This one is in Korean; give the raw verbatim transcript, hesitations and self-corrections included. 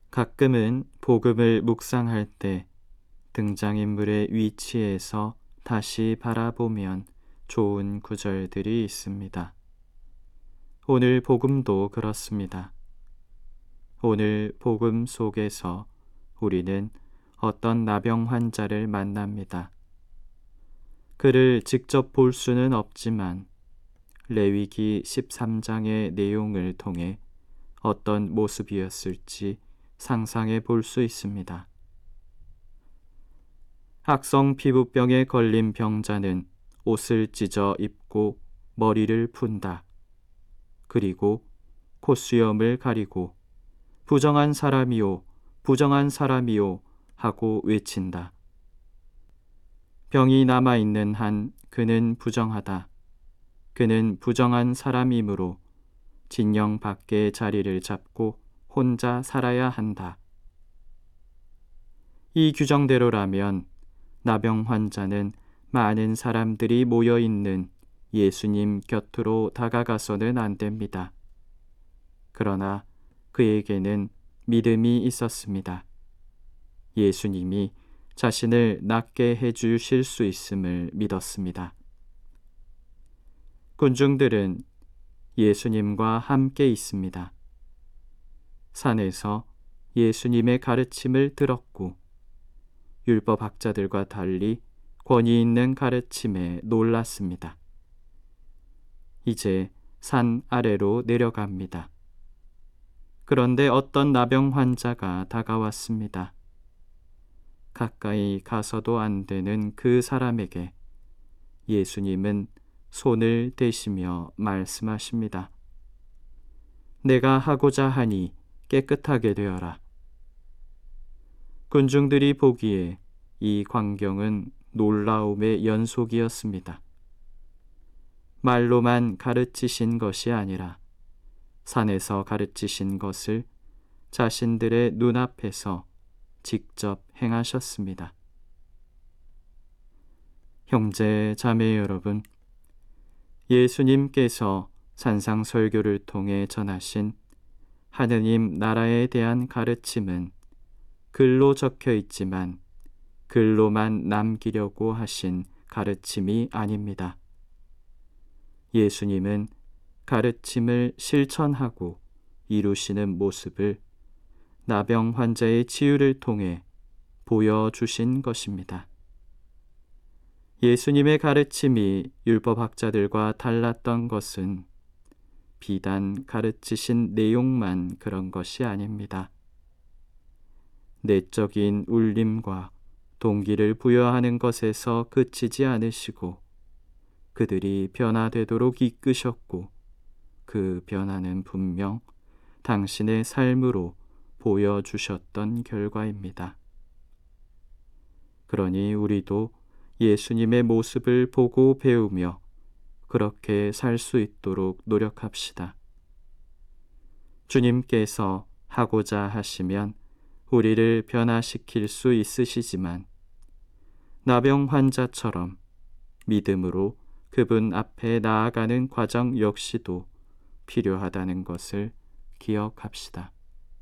가끔은 복음을 묵상할 때 등장인물의 위치에서 다시 바라보면 좋은 구절들이 있습니다. 오늘 복음도 그렇습니다. 오늘 복음 속에서 우리는 어떤 나병 환자를 만납니다. 그를 직접 볼 수는 없지만 레위기 십삼 장의 내용을 통해 어떤 모습이었을지 상상해 볼 수 있습니다. 악성 피부병에 걸린 병자는 옷을 찢어 입고 머리를 푼다. 그리고 콧수염을 가리고 부정한 사람이요, 부정한 사람이요 하고 외친다. 병이 남아있는 한 그는 부정하다. 그는 부정한 사람이므로 진영 밖에 자리를 잡고 혼자 살아야 한다. 이 규정대로라면 나병 환자는 많은 사람들이 모여있는 예수님 곁으로 다가가서는 안 됩니다. 그러나 그에게는 믿음이 있었습니다. 예수님이 자신을 낫게 해주실 수 있음을 믿었습니다. 군중들은 예수님과 함께 있습니다. 산에서 예수님의 가르침을 들었고 율법학자들과 달리 권위 있는 가르침에 놀랐습니다. 이제 산 아래로 내려갑니다. 그런데 어떤 나병 환자가 다가왔습니다. 가까이 가서도 안 되는 그 사람에게 예수님은 손을 대시며 말씀하십니다. 내가 하고자 하니 깨끗하게 되어라. 군중들이 보기에 이 광경은 놀라움의 연속이었습니다. 말로만 가르치신 것이 아니라 산에서 가르치신 것을 자신들의 눈앞에서 직접 행하셨습니다. 형제, 자매 여러분, 예수님께서 산상설교를 통해 전하신 하느님 나라에 대한 가르침은 글로 적혀 있지만 글로만 남기려고 하신 가르침이 아닙니다. 예수님은 가르침을 실천하고 이루시는 모습을 나병 환자의 치유를 통해 보여주신 것입니다. 예수님의 가르침이 율법학자들과 달랐던 것은 비단 가르치신 내용만 그런 것이 아닙니다. 내적인 울림과 동기를 부여하는 것에서 그치지 않으시고 그들이 변화되도록 이끄셨고 그 변화는 분명 당신의 삶으로 보여주셨던 결과입니다. 그러니 우리도 예수님의 모습을 보고 배우며 그렇게 살 수 있도록 노력합시다. 주님께서 하고자 하시면 우리를 변화시킬 수 있으시지만 나병 환자처럼 믿음으로 그분 앞에 나아가는 과정 역시도 필요하다는 것을 기억합시다.